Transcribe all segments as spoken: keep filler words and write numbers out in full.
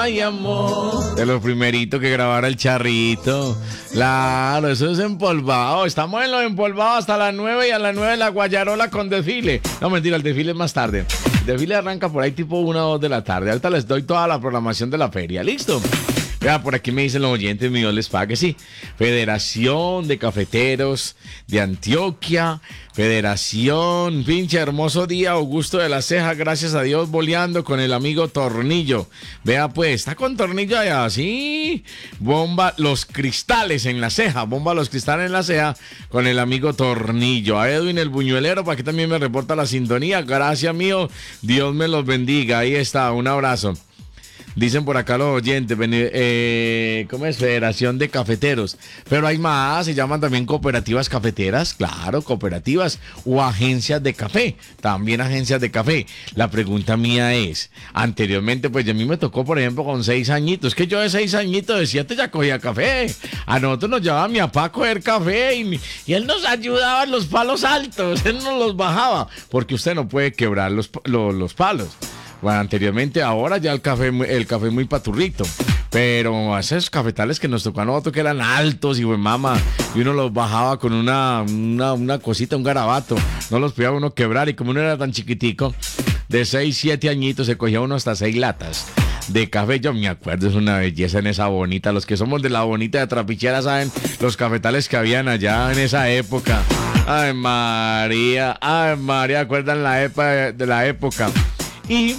Ay, amor. De los primeritos que grabara el Charrito. Claro, eso es empolvado. Estamos en lo empolvado hasta las nueve y a las nueve la Guayarola con desfile. No, mentira, el desfile es más tarde. El desfile arranca por ahí tipo una o dos de la tarde. Ahorita les doy toda la programación de la feria. ¿Listo? Vea, por aquí me dicen los oyentes, mi Dios les pague, sí. Federación de Cafeteros de Antioquia, Federación, pinche hermoso día, Augusto de la Ceja, gracias a Dios, boleando con el amigo Tornillo. Vea pues, está con Tornillo allá, sí. Bomba los cristales en la ceja, bomba los cristales en la ceja con el amigo Tornillo. A Edwin el Buñuelero, para que también me reporta la sintonía, gracias mío, Dios me los bendiga, ahí está, un abrazo. Dicen por acá los oyentes, eh, ¿cómo es? Federación de Cafeteros. Pero hay más, se llaman también cooperativas cafeteras, claro, cooperativas o agencias de café, también agencias de café. La pregunta mía es, anteriormente pues a mí me tocó, por ejemplo, con seis añitos, que yo de seis añitos, de siete ya cogía café. A nosotros nos llevaba mi papá a coger café y, y él nos ayudaba en los palos altos, él nos los bajaba, porque usted no puede quebrar los, los, los palos. Bueno, anteriormente, ahora ya el café, el café es muy paturrito. Pero esos cafetales que nos tocó a nosotros que eran altos y buen mama, y uno los bajaba con una, una, una cosita, un garabato. No los podía uno quebrar y como uno era tan chiquitico, de seis, siete añitos se cogía uno hasta seis latas de café. Yo me acuerdo, es una belleza en esa bonita. Los que somos de la bonita de Trapichera saben los cafetales que habían allá en esa época. Ay, María, ay, María, acuerdan la época de la época. Y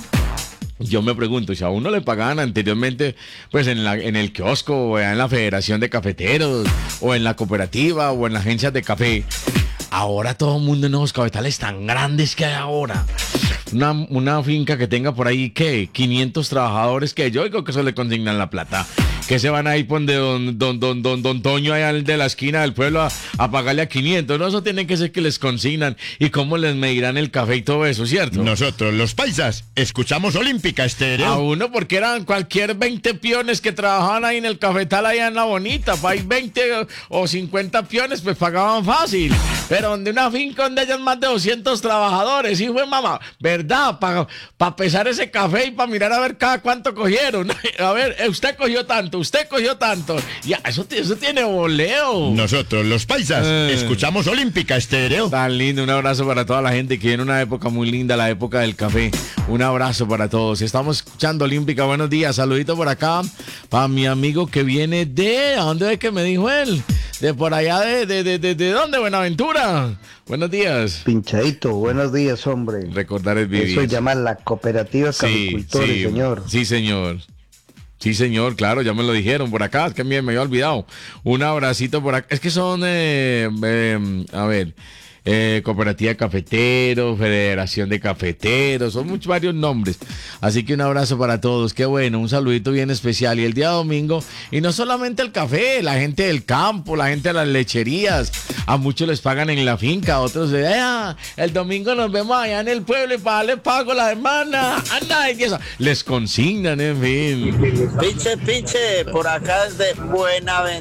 yo me pregunto, si a uno le pagaban anteriormente, pues en, la, en el kiosco, o en la Federación de Cafeteros, o en la cooperativa, o en las agencias de café, ahora todo el mundo en esos cafetales tan grandes que hay ahora. Una, una finca que tenga por ahí, ¿qué? quinientos trabajadores, que yo digo que eso le consignan la plata. Que se van a ir por donde don, don, don, don, don Toño allá de la esquina del pueblo a, a pagarle a quinientos. No, eso tiene que ser que les consignan y cómo les medirán el café y todo eso, ¿cierto? Nosotros, los paisas, escuchamos Olímpica Estéreo. A uno porque eran cualquier veinte piones que trabajaban ahí en el cafetal allá en La Bonita. Para ir veinte o cincuenta piones, pues pagaban fácil. Pero donde una finca donde hayan más de doscientos trabajadores, hijo de mamá, ¿verdad? Para pa pesar ese café y para mirar a ver cada cuánto cogieron. A ver, usted cogió tanto. Usted cogió tanto. Ya, eso, eso tiene voleo. Nosotros, los paisas, eh. escuchamos Olímpica Estéreo. Tan lindo. Un abrazo para toda la gente que viene una época muy linda, la época del café. Un abrazo para todos. Estamos escuchando Olímpica. Buenos días. Saludito por acá para mi amigo que viene de... ¿A dónde es que me dijo él? De por allá de... ¿De, de, de, de dónde? Buenaventura. Buenos días. Pinchadito. Buenos días, hombre. Recordar el vivir. Eso llama la cooperativa caficultores, sí, sí, señor. Sí, señor. Sí, señor, claro, ya me lo dijeron por acá, es que me, me había olvidado. Un abracito por acá. Es que son, eh, eh, a ver, eh, Cooperativa de Cafeteros, Federación de Cafeteros, son muchos, varios nombres. Así que un abrazo para todos, qué bueno, un saludito bien especial. Y el día domingo, y no solamente el café, la gente del campo, la gente de las lecherías, a muchos les pagan en la finca, a otros, eh, ah, el domingo nos vemos allá en el pueblo y para darle pago la semana, anda, y eso, les consignan, en fin. Pinche, pinche, por acá desde Buenaventura.